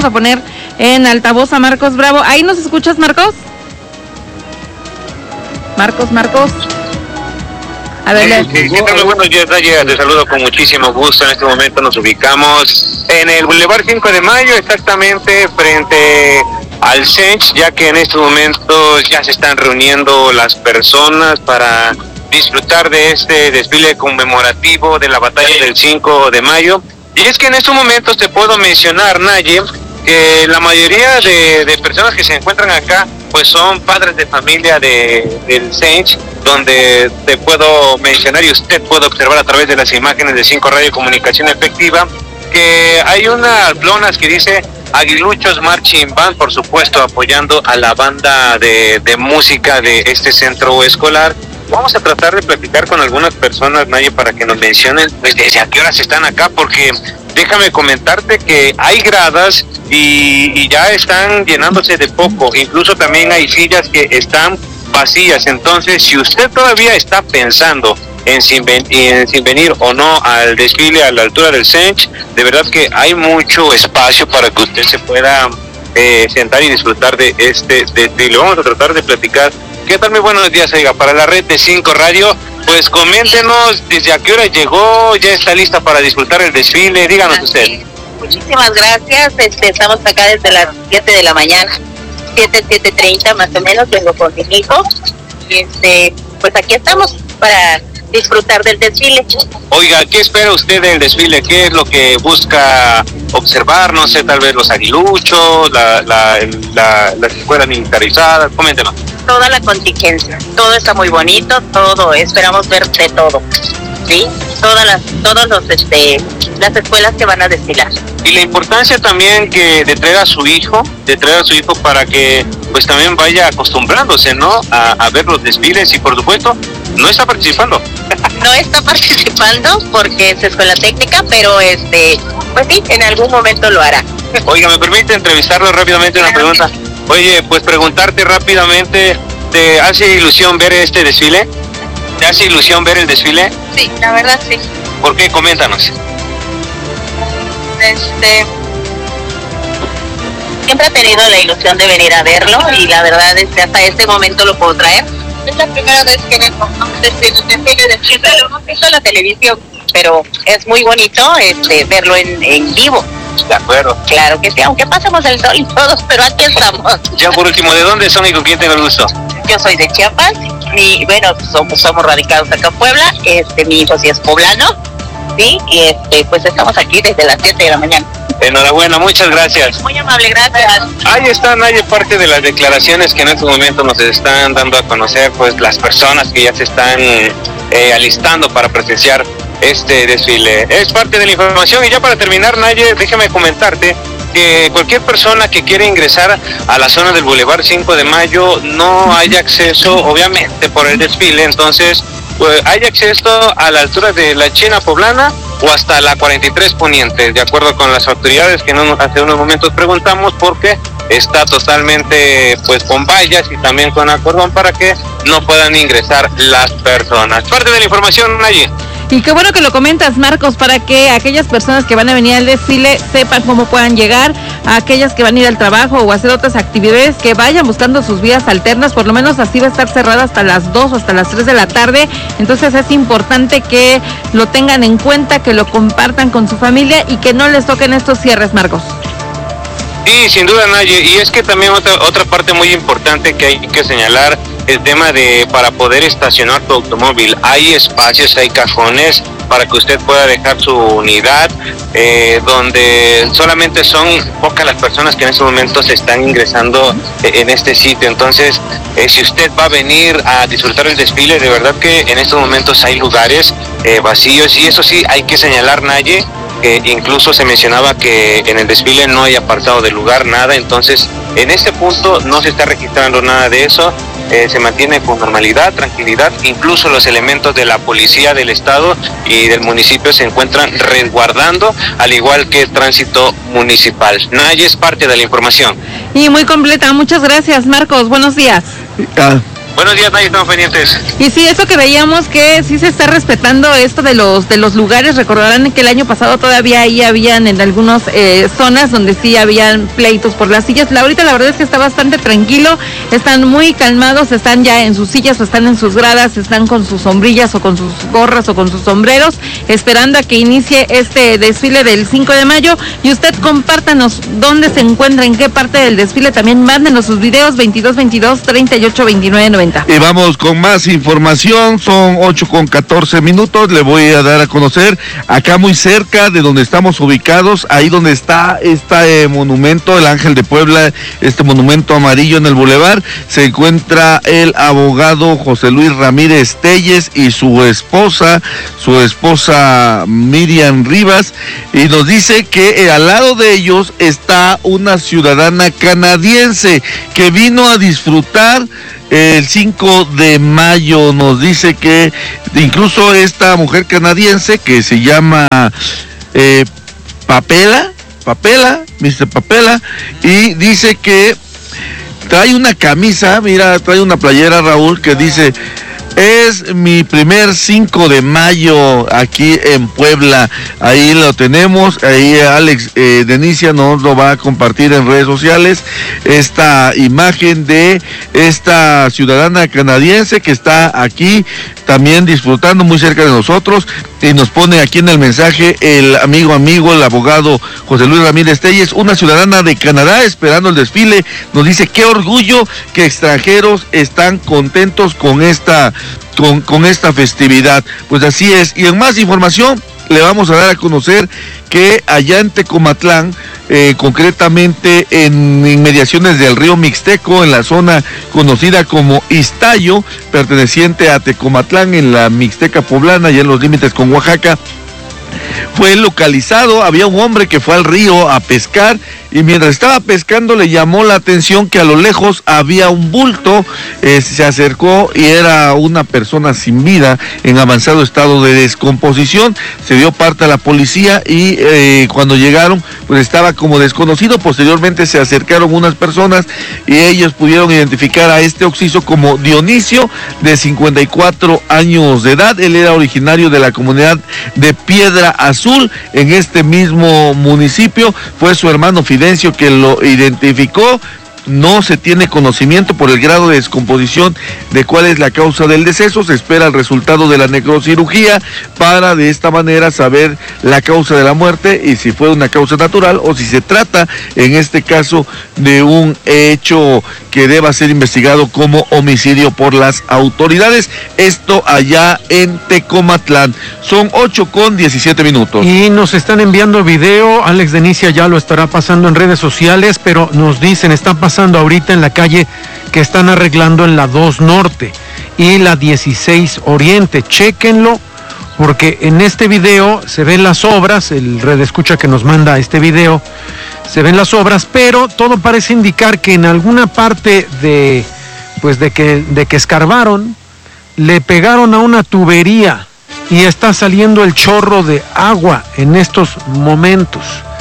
Vamos a poner en altavoz a Marcos Bravo. ¿Ahí nos escuchas, Marcos? Marcos. A ver, sí, muy buenos días, Naya. Te saludo con muchísimo gusto. En este momento nos ubicamos en el Boulevard 5 de Mayo, exactamente frente al Sench, ya que en estos momentos ya se están reuniendo las personas para disfrutar de este desfile conmemorativo de la batalla del 5 de mayo. Y es que en estos momentos te puedo mencionar, Naye, que la mayoría de personas que se encuentran acá pues son padres de familia del Sench, donde te puedo mencionar y usted puede observar a través de las imágenes de 5 Radio Comunicación Efectiva que hay unas lonas que dice Aguiluchos Marching Band, por supuesto apoyando a la banda de música de este centro escolar. Vamos a tratar de platicar con algunas personas, Naye, para que nos mencionen pues desde a qué horas están acá, porque déjame comentarte que hay gradas y ya están llenándose de poco, incluso también hay sillas que están vacías. Entonces, si usted todavía está pensando en si venir o no al desfile a la altura del Sench, de verdad que hay mucho espacio para que usted se pueda sentar y disfrutar de este desfile. Vamos a tratar de platicar. ¿Qué tal? Muy buenos días, oiga, para la red de 5 Radio, pues coméntenos desde a qué hora llegó, ya está lista para disfrutar el desfile, díganos usted. Muchísimas gracias, estamos acá desde las 7 de la mañana, 7:30 más o menos, vengo con mi hijo, y pues aquí estamos para disfrutar del desfile. Oiga, ¿qué espera usted del desfile? ¿Qué es lo que busca observar? No sé, tal vez los aguiluchos, las escuelas militarizadas, coméntenos. Toda la contingencia, todo está muy bonito, todo, esperamos ver de todo, ¿sí? Las escuelas que van a desfilar. Y la importancia también de traer a su hijo para que pues también vaya acostumbrándose, ¿no? A ver los desfiles y por supuesto no está participando. No está participando porque es escuela técnica, pero pues sí, en algún momento lo hará. Oiga, ¿me permite entrevistarlo rápidamente? Una pregunta. Oye, pues preguntarte rápidamente, ¿te hace ilusión ver este desfile? ¿Te hace ilusión ver el desfile? Sí, la verdad sí. ¿Por qué? Coméntanos. Siempre he tenido la ilusión de venir a verlo y la verdad es que hasta este momento lo puedo traer. Es la primera vez que vengo desde el desfile de Chile, lo hemos visto en la televisión, pero es muy bonito verlo en vivo. De acuerdo. Claro que sí, aunque pasemos el sol y todo, pero aquí estamos. Ya por último, ¿de dónde son y con quién tengo el gusto? Yo soy de Chiapas y bueno, somos radicados acá en Puebla, mi hijo sí es poblano, sí, y pues estamos aquí desde las 7 de la mañana. Enhorabuena, muchas gracias. Muy amable, gracias. Ahí están, hay parte de las declaraciones que en este momento nos están dando a conocer, pues las personas que ya se están alistando para presenciar este desfile. Es parte de la información y ya para terminar, Naye, déjame comentarte que cualquier persona que quiera ingresar a la zona del Boulevard 5 de Mayo no hay acceso, obviamente, por el desfile, entonces pues, hay acceso a la altura de la China Poblana o hasta la 43 Poniente, de acuerdo con las autoridades que hace unos momentos preguntamos, porque está totalmente pues con vallas y también con acordón para que no puedan ingresar las personas. Parte de la información, Naye. Y qué bueno que lo comentas, Marcos, para que aquellas personas que van a venir al desfile sepan cómo puedan llegar, a aquellas que van a ir al trabajo o hacer otras actividades, que vayan buscando sus vías alternas, por lo menos así va a estar cerrada hasta las 2 o hasta las 3 de la tarde, entonces es importante que lo tengan en cuenta, que lo compartan con su familia y que no les toquen estos cierres, Marcos. Sí, sin duda, Naye, y es que también otra parte muy importante que hay que señalar, el tema de para poder estacionar tu automóvil. Hay espacios, hay cajones para que usted pueda dejar su unidad, donde solamente son pocas las personas que en estos momentos están ingresando en este sitio. Entonces, si usted va a venir a disfrutar el desfile, de verdad que en estos momentos hay lugares vacíos, y eso sí, hay que señalar, Naye, que incluso se mencionaba que en el desfile no hay apartado de lugar, nada. Entonces, en este punto no se está registrando nada de eso. Se mantiene con normalidad, tranquilidad. Incluso los elementos de la policía del estado y del municipio se encuentran resguardando, al igual que el tránsito municipal. Naye, es parte de la información. Y muy completa, muchas gracias, Marcos, buenos días. Buenos días, Nay, estamos pendientes. Y sí, eso que veíamos que sí se está respetando esto de los lugares. Recordarán que el año pasado todavía ahí habían en algunas zonas donde sí habían pleitos por las sillas. Ahorita la verdad es que está bastante tranquilo, están muy calmados, están ya en sus sillas o están en sus gradas, están con sus sombrillas o con sus gorras o con sus sombreros, esperando a que inicie este desfile del 5 de mayo. Y usted compártanos dónde se encuentra, en qué parte del desfile, también mándenos sus videos 2222-382990. Y vamos con más información, son 8:14, le voy a dar a conocer, acá muy cerca de donde estamos ubicados, ahí donde está este monumento, el Ángel de Puebla, este monumento amarillo en el bulevar, se encuentra el abogado José Luis Ramírez Telles y su esposa Miriam Rivas, y nos dice que al lado de ellos está una ciudadana canadiense que vino a disfrutar el 5 de mayo. Nos dice que incluso esta mujer canadiense que se llama Mr. Papela, y dice que trae una camisa, mira, trae una playera, Raúl, que dice: es mi primer 5 de mayo aquí en Puebla. Ahí lo tenemos, ahí Alex Denicia nos lo va a compartir en redes sociales, esta imagen de esta ciudadana canadiense que está aquí también disfrutando muy cerca de nosotros, y nos pone aquí en el mensaje el amigo, el abogado José Luis Ramírez Telles, una ciudadana de Canadá esperando el desfile. Nos dice: qué orgullo que extranjeros están contentos con esta festividad. Pues así es. Y en más información le vamos a dar a conocer que allá en Tecomatlán, concretamente en inmediaciones del río Mixteco, en la zona conocida como Iztayo, perteneciente a Tecomatlán, en la Mixteca poblana, y en los límites con Oaxaca, fue localizado, había un hombre que fue al río a pescar, y mientras estaba pescando le llamó la atención que a lo lejos había un bulto, se acercó y era una persona sin vida en avanzado estado de descomposición. Se dio parte a la policía y cuando llegaron pues estaba como desconocido. Posteriormente se acercaron unas personas y ellos pudieron identificar a este occiso como Dionisio, de 54 años de edad. Él era originario de la comunidad de Piedra Azul, en este mismo municipio. Fue su hermano Fidencio que lo identificó. No se tiene conocimiento por el grado de descomposición de cuál es la causa del deceso. Se espera el resultado de la necrocirugía para de esta manera saber la causa de la muerte y si fue una causa natural o si se trata en este caso de un hecho que deba ser investigado como homicidio por las autoridades. Esto allá en Tecomatlán. Son 8:17. Y nos están enviando video, Alex Denicia ya lo estará pasando en redes sociales, pero nos dicen, está pasando ahorita en la calle que están arreglando en la 2 Norte y la 16 Oriente. Chéquenlo, porque en este video se ven las obras, el redescucha que nos manda este video, se ven las obras, pero todo parece indicar que en alguna parte de que escarbaron, le pegaron a una tubería y está saliendo el chorro de agua en estos momentos.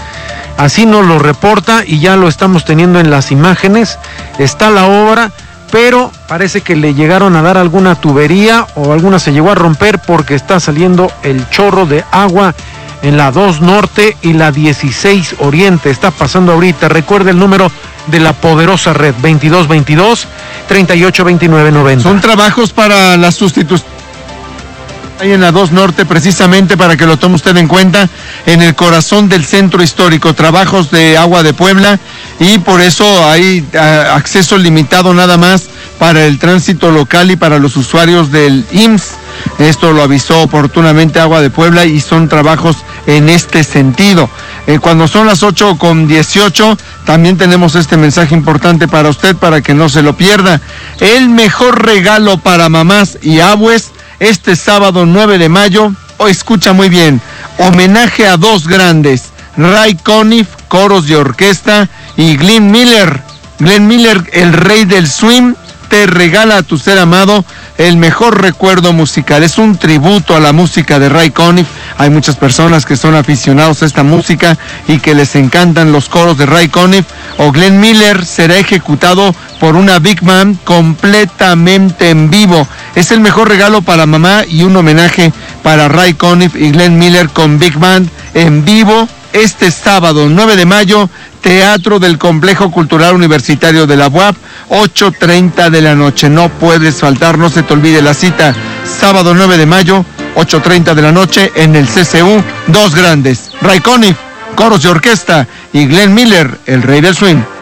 Así nos lo reporta y ya lo estamos teniendo en las imágenes. Está la obra, pero parece que le llegaron a dar alguna tubería o alguna se llegó a romper porque está saliendo el chorro de agua en la 2 Norte y la 16 Oriente. Está pasando ahorita. Recuerde el número de la poderosa red, 2222-382990. Son trabajos para la sustitución. Ahí en la 2 Norte, precisamente para que lo tome usted en cuenta, en el corazón del centro histórico, trabajos de Agua de Puebla, y por eso hay acceso limitado nada más para el tránsito local y para los usuarios del IMSS. Esto lo avisó oportunamente Agua de Puebla y son trabajos en este sentido. Cuando son las 8:18, también tenemos este mensaje importante para usted, para que no se lo pierda. El mejor regalo para mamás y abues este sábado 9 de mayo, escucha muy bien, homenaje a dos grandes, Ray Conniff, coros de orquesta, y Glenn Miller. Glenn Miller, el rey del swing, te regala a tu ser amado el mejor recuerdo musical. Es un tributo a la música de Ray Conniff. Hay muchas personas que son aficionados a esta música y que les encantan los coros de Ray Conniff. O Glenn Miller será ejecutado por una Big Band completamente en vivo. Es el mejor regalo para mamá y un homenaje para Ray Conniff y Glenn Miller con Big Band en vivo este sábado 9 de mayo, Teatro del Complejo Cultural Universitario de la UAP, 8:30 de la noche. No puedes faltar, no se te olvide la cita. Sábado 9 de mayo, 8:30 de la noche en el CCU. Dos grandes, Ray Conniff, coros de orquesta, y Glenn Miller, el rey del swing.